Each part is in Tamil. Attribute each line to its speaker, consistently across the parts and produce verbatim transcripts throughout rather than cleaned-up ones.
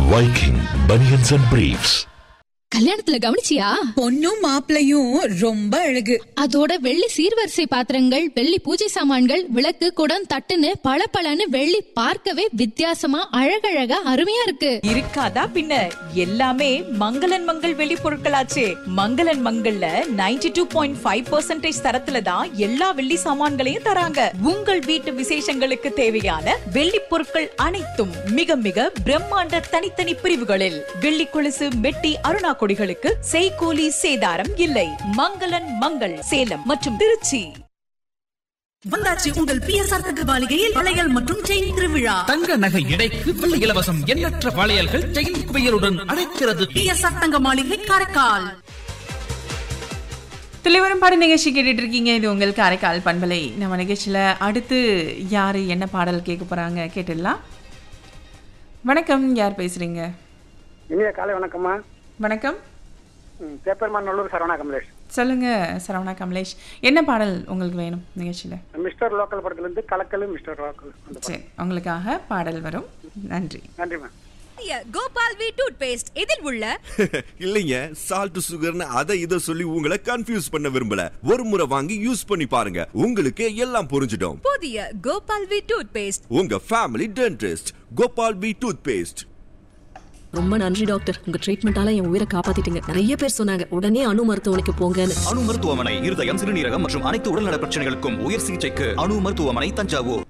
Speaker 1: Viking Bunions and Briefs.
Speaker 2: கல்யாணத்துல கவனிச்சியா?
Speaker 3: பொண்ணும் மாப்பிளையும் ரொம்ப அழகு.
Speaker 2: அதோட வெள்ளி சீர்வரிசை பாத்திரங்கள், வெள்ளி பூஜை சாமான்கள், விளக்கு, குடம், தட்டுன்னு பளபளன்னு வெள்ளி பார்க்கவே வித்தியாசமா அழகழகா அருமையா இருக்கு.
Speaker 3: இருக்காதா பின்ன, எல்லாமே மங்களன் மங்கள் வெள்ளி பொருட்களாச்சே. மங்களன் மங்கள்ல தொண்ணூற்று இரண்டு புள்ளி ஐந்து சதவீதம் தரத்துல தான் எல்லா வெள்ளி சாமான்களையும் தராங்க. உங்கள் வீட்டு விசேஷங்களுக்கு தேவையான வெள்ளி பொருட்கள் அனைத்தும் மிக மிக பிரம்மாண்ட தனித்தனி பிரிவுகளில். வெள்ளி கொலுசு, மெட்டி, அருணா கொடிகளுக்கு செய்கூலி சேதாரம் இல்லை. மங்களன் மங்கள் சேலம் மற்றும் திருச்சி.
Speaker 4: வந்தாச்சு உங்கள் பிஎஸ்ஆர் தங்க மாளிகையில் வளையல் மற்றும் செயின் திருவிழா.
Speaker 5: தங்க நகை எடைக்கு வெள்ளி இலவசம். எண்ணற்ற வளையல்கள் செயின் குவியலுடன் அழைக்கிறது.
Speaker 4: பிஎஸ்ஆர் தங்க மாளிகை காரைக்கால்.
Speaker 6: துளிவரும் பாடல் நிகழ்ச்சி கேட்டுட்டு இருக்கீங்க. இது உங்கள் காரைக்கால் பண்பலை. நம்ம நிகழ்ச்சியில் அடுத்து யாரு என்ன பாடல் கேட்க போறாங்க கேட்டுடலாம். வணக்கம், யார் பேசுறீங்க?
Speaker 7: இனிய காலை வணக்கம்மா.
Speaker 6: வணக்கம்.
Speaker 7: பேப்பர்மான் நல்லூர் சரவணா கமலேஷ்.
Speaker 6: சொல்லுங்க சரவணா கமலேஷ், என்ன பாடல் உங்களுக்கு வேணும் நிகழ்ச்சியில?
Speaker 7: மிஸ்டர் லோக்கல் படத்துல இருந்து கலக்கல் மிஸ்டர் லோக்கல்.
Speaker 6: சரி, உங்களுக்காக பாடல் வரும். நன்றி.
Speaker 7: நன்றி ma'am.
Speaker 3: Gopal we tooth paste இதில் உள்ள
Speaker 8: இல்லைங்க, சால்ட் சுகர்னு அதை இதை சொல்லி உங்களை கன்ஃபியூஸ் பண்ண விரும்பல. ஒரு முறை வாங்கி யூஸ் பண்ணி பாருங்க, உங்களுக்கு எல்லாம் புரிஞ்சிடும்.
Speaker 3: புதிய கோபால் வி டூத் பேஸ்ட்,
Speaker 8: உங்க family dentist. Gopal we tooth paste.
Speaker 9: ரொம்ப நன்றி டாக்டர், உங்க ட்ரீட்மெண்டால என் உயிரை காப்பாத்திட்டீங்க. நிறைய பேர் சொன்னாங்க உடனே அணு மருத்துவமனைக்கு போங்கன்னு.
Speaker 10: அணு மருத்துவமனை இருதயம், சிறுநீரகம் மற்றும் அனைத்து உடல்நல பிரச்சனைகளுக்கும் உயர் சிகிச்சைக்கு அணு மருத்துவமனை, தஞ்சாவூர்.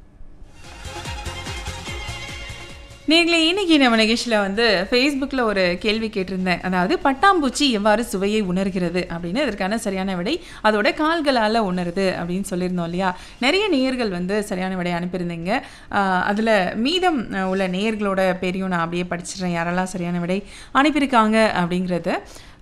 Speaker 6: நேர்களே, இன்னைக்கு நம்ம நிகழ்ச்சியில் வந்து ஃபேஸ்புக்கில் ஒரு கேள்வி கேட்டிருந்தேன். அதாவது பட்டாம்பூச்சி எவ்வாறு சுவையை உணர்கிறது அப்படின்னு. இதற்கான சரியான விடை அதோட கால்களால் உணருது அப்படின்னு சொல்லியிருந்தோம் இல்லையா? நிறைய நேயர்கள் வந்து சரியான விடை அனுப்பியிருந்தீங்க. அதில் மீதம் உள்ள நேயர்களோட பேரையும் நான் அப்படியே படிச்சிடுறேன், யாரெல்லாம் சரியான விடை அனுப்பியிருக்காங்க அப்படிங்கிறது.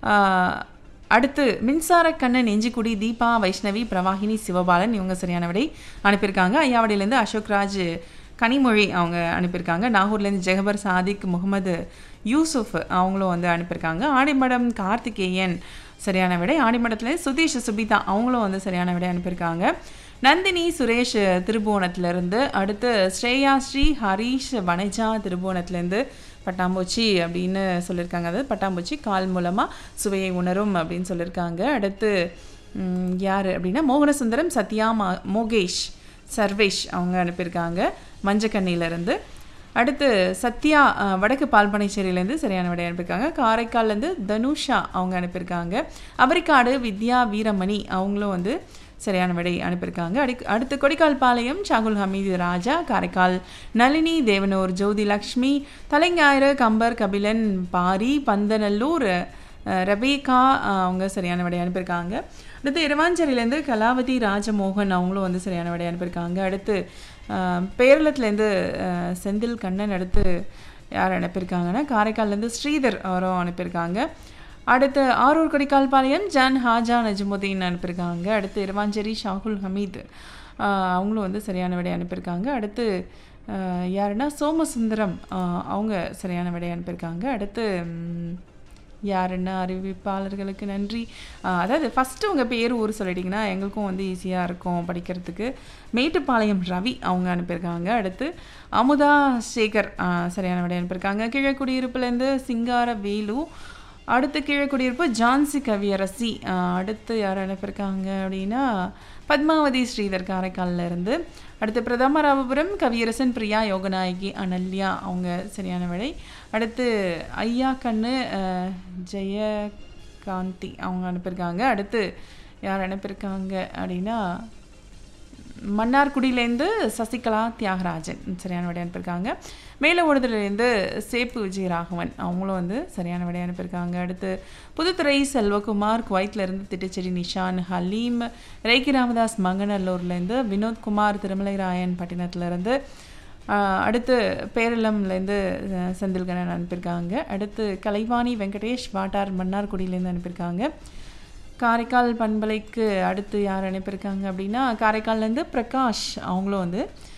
Speaker 6: அடுத்து மின்சார கண்ணன், நெஞ்சிக்குடி, தீபா, வைஷ்ணவி, பிரவாகினி, சிவபாலன், இவங்க சரியான விடை அனுப்பியிருக்காங்க. ஐயாவடியிலேருந்து அசோக்ராஜ், கனிமொழி அவங்க அனுப்பியிருக்காங்க. நாகூர்லேருந்து ஜெகபர், சாதிக், முகமது யூசுஃப் அவங்களும் வந்து அனுப்பியிருக்காங்க. ஆடிமடம் கார்த்திகேயன் சரியான விடை. ஆடிமடத்துலேருந்து சுதீஷ், சுபிதா அவங்களும் வந்து சரியான விடை அனுப்பியிருக்காங்க. நந்தினி சுரேஷ் திருபுவனத்துலேருந்து. அடுத்து ஸ்ரேயா ஸ்ரீ, ஹரீஷ், வனஜா திருபுவனத்துலேருந்து பட்டாம்பூச்சி அப்படின்னு சொல்லியிருக்காங்க. அதாவது பட்டாம்பூச்சி கால் மூலமாக சுவையை உணரும் அப்படின்னு சொல்லியிருக்காங்க. அடுத்து யார் அப்படின்னா மோகனசுந்தரம், சத்யா, மோகேஷ், சர்வேஷ் அவங்க அனுப்பியிருக்காங்க மஞ்சக்கண்ணியிலேருந்து. அடுத்து சத்யா வடக்கு பால்பனைச்சேரியிலேருந்து சரியான விடை அனுப்பியிருக்காங்க. காரைக்கால்லேருந்து தனுஷா அவங்க அனுப்பியிருக்காங்க. அபரிக்காடு வித்யா வீரமணி அவங்களும் வந்து சரியான விடை அனுப்பியிருக்காங்க. அடி அடுத்து கொடிக்கால் பாளையம் ஷாகுல் ஹமீது ராஜா, காரைக்கால் நளினி, தேவனூர் ஜோதி லக்ஷ்மி, தலைஞாயிறு, கம்பர், கபிலன், பாரி, பந்தநல்லூர் ரபேகா அவங்க சரியான விடை அனுப்பியிருக்காங்க. அடுத்து இரவாஞ்சேரியிலேருந்து கலாவதி ராஜமோகன் அவங்களும் வந்து சரியான விடை அனுப்பியிருக்காங்க. அடுத்து பேரளத்துலேருந்து செந்தில் கண்ணன். அடுத்து யார் அனுப்பியிருக்காங்கன்னா காரைக்கால்லேருந்து ஸ்ரீதர் அவரும் அனுப்பியிருக்காங்க. அடுத்து ஆரூர் கொடிக்கால் பாளையம் ஜான் ஹாஜா நஜ்முதீன் அனுப்பியிருக்காங்க. அடுத்து இரவாஞ்சேரி ஷாகுல் ஹமீத் அவங்களும் வந்து சரியான விடை அனுப்பியிருக்காங்க. அடுத்து யாருன்னா சோமசுந்தரம் அவங்க சரியான விடை அனுப்பியிருக்காங்க. அடுத்து யாருன்னா அறிவிப்பாளர்களுக்கு நன்றி. அதாவது ஃபஸ்ட்டு உங்கள் பேர் ஊர் சொல்லிட்டிங்கன்னா எங்களுக்கும் வந்து ஈஸியாக இருக்கும் படிக்கிறதுக்கு. மேட்டுப்பாளையம் ரவி அவங்க அனுப்பியிருக்காங்க. அடுத்து அமுதா சேகர் சரியான விடை அனுப்பியிருக்காங்க. கீழக்குடியிருப்புலேருந்து சிங்கார வேலு. அடுத்து கீழக்குடியிருப்பு ஜான்சி கவியரசி. அடுத்து யார் அனுப்பியிருக்காங்க அப்படின்னா பத்மாவதி ஸ்ரீதர் காரைக்காலில் இருந்து. அடுத்து பிரதம ராமபுரம் கவியரசன், பிரியா, யோகநாயகி, அனல்யா அவங்க சரியான விடை. அடுத்து ஐயா கண்ணு ஜெயகாந்தி அவங்க அனுப்பியிருக்காங்க. அடுத்து யார் அனுப்பியிருக்காங்க அப்படின்னா மன்னார்குடியிலேருந்து சசிகலா தியாகராஜன் சரியான விடை அனுப்பியிருக்காங்க. மேலே ஓடுதலேருந்து சேப்பு விஜயராகவன் அவங்களும் வந்து சரியான விடை அனுப்பியிருக்காங்க. அடுத்து புதுத்துறை செல்வகுமார், குவைத்லேருந்து திட்டச்சேரி நிஷான், ஹலீம், ரேக்கி ராமதாஸ் மங்கநல்லூர்லேருந்து, வினோத்குமார் திருமலைராயன் பட்டினத்துலேருந்து. அடுத்து பேரளம்லேருந்து செந்தில்கண்ணன் அனுப்பியிருக்காங்க. அடுத்து கலைவாணி வெங்கடேஷ் வாட்டார் மன்னார்குடியிலேருந்து அனுப்பியிருக்காங்க. காரைக்கால் பண்பலைக்கு அடுத்து யார் அனுப்பியிருக்காங்க அப்படின்னா காரைக்கால்லேருந்து பிரகாஷ் அவங்களும் வந்து